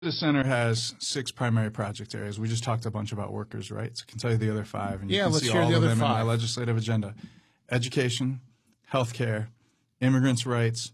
The center has 6 primary project areas. We just talked a bunch about workers' rights. I can tell you the other 5, and you can let's see hear all the of other them 5. in my legislative agenda. Education, healthcare, immigrants' rights,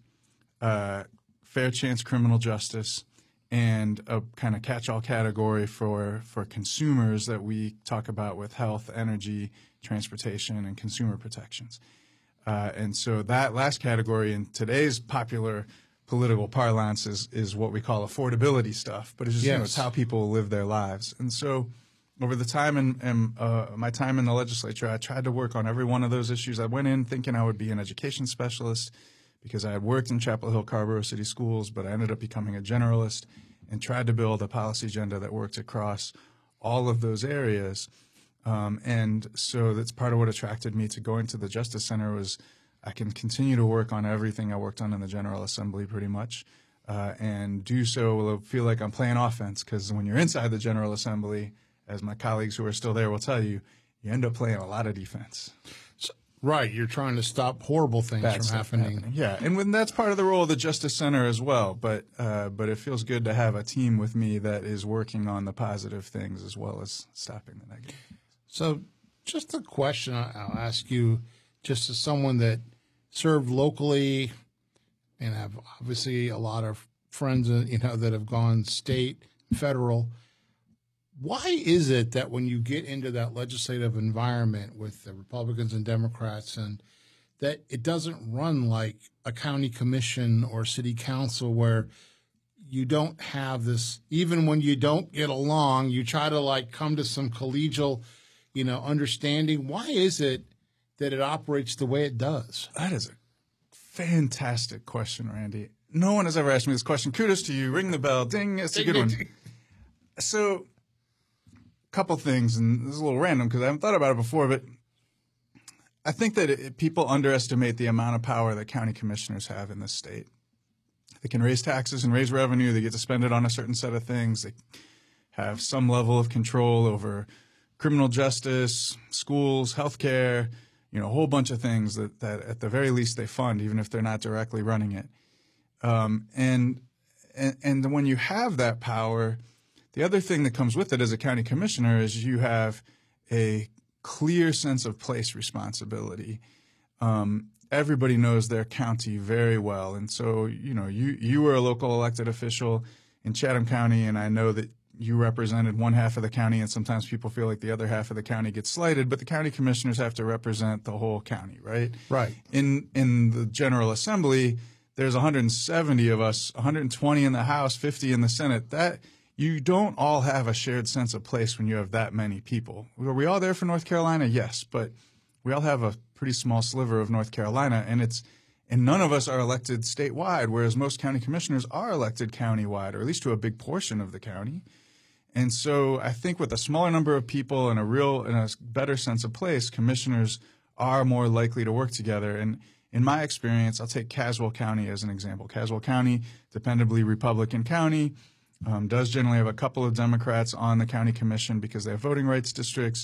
fair chance criminal justice, and a kind of catch-all category for consumers that we talk about with health, energy, transportation, and consumer protections. And so that last category in today's popular political parlance is what we call affordability stuff, but it's just Yes. it's how people live their lives. And so over the time and my time in the legislature, I tried to work on every one of those issues. I went in thinking I would be an education specialist because I had worked in Chapel Hill, Carrboro City Schools, but I ended up becoming a generalist and tried to build a policy agenda that worked across all of those areas. And so that's part of what attracted me to going to the Justice Center was I can continue to work on everything I worked on in the General Assembly pretty much, and do so will feel like I'm playing offense because when you're inside the General Assembly, as my colleagues who are still there will tell you, you end up playing a lot of defense. Right. You're trying to stop horrible things Bad from stuff happening. Yeah, and when that's part of the role of the Justice Center as well. But it feels good to have a team with me that is working on the positive things as well as stopping the negative. So just a question I'll ask you, just as someone that served locally and have obviously a lot of friends, that have gone state, federal. Why is it that when you get into that legislative environment with the Republicans and Democrats and that it doesn't run like a county commission or city council where you don't have this, even when you don't get along, you try to come to some collegial, understanding? Why is it that it operates the way it does? That is a fantastic question, Randy. No one has ever asked me this question. Kudos to you. Ring the bell. Ding. It's a good one. So, a couple things, and this is a little random because I haven't thought about it before, but I think that people underestimate the amount of power that county commissioners have in this state. They can raise taxes and raise revenue. They get to spend it on a certain set of things. They have some level of control over criminal justice, schools, healthcare, a whole bunch of things that at the very least they fund, even if they're not directly running it. And when you have that power, the other thing that comes with it as a county commissioner is you have a clear sense of place responsibility. Everybody knows their county very well. And so, you were a local elected official in Chatham County, and I know that you represented one half of the county, and sometimes people feel like the other half of the county gets slighted, but the county commissioners have to represent the whole county, right? Right. In the General Assembly, there's 170 of us, 120 in the House, 50 in the Senate. That you don't all have a shared sense of place when you have that many people. Were we all there for North Carolina? Yes, but we all have a pretty small sliver of North Carolina, and none of us are elected statewide, whereas most county commissioners are elected countywide, or at least to a big portion of the county. And so I think with a smaller number of people and a better sense of place, commissioners are more likely to work together. And in my experience, I'll take Caswell County as an example. Caswell County, dependably Republican county, does generally have a couple of Democrats on the county commission because they have voting rights districts,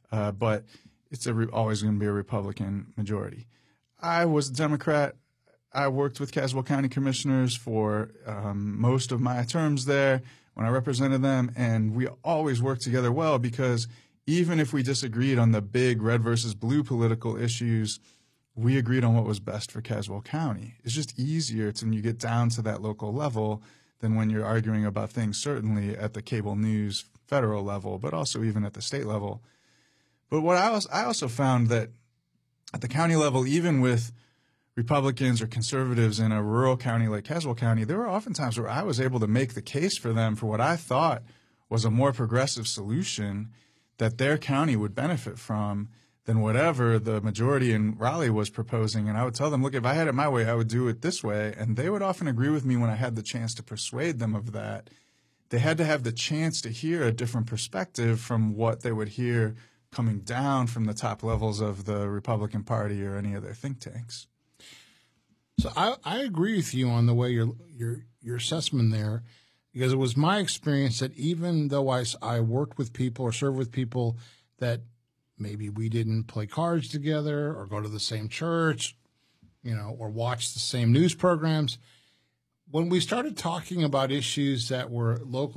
but it's always going to be a Republican majority. I was a Democrat. I worked with Caswell County commissioners for most of my terms there when I represented them, and we always worked together well because even if we disagreed on the big red versus blue political issues, we agreed on what was best for Caswell County. It's just easier when you get down to that local level than when you're arguing about things, certainly at the cable news federal level, but also even at the state level. But what I also found that at the county level, even with Republicans or conservatives in a rural county like Caswell County, there were often times where I was able to make the case for them for what I thought was a more progressive solution that their county would benefit from than whatever the majority in Raleigh was proposing. And I would tell them, look, if I had it my way, I would do it this way. And they would often agree with me when I had the chance to persuade them of that. They had to have the chance to hear a different perspective from what they would hear coming down from the top levels of the Republican Party or any of their think tanks. So I agree with you on the way your assessment there, because it was my experience that even though I worked with people or served with people that maybe we didn't play cards together or go to the same church, or watch the same news programs, when we started talking about issues that were local